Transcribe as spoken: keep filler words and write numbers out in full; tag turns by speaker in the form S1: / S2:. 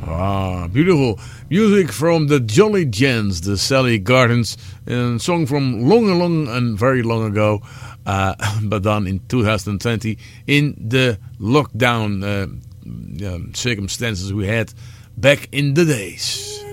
S1: Ah, beautiful music from the Jolly Gents, the Sally Gardens, a song from long, long and very long ago, uh, but done in two thousand twenty in the lockdown uh, um, circumstances we had back in the days.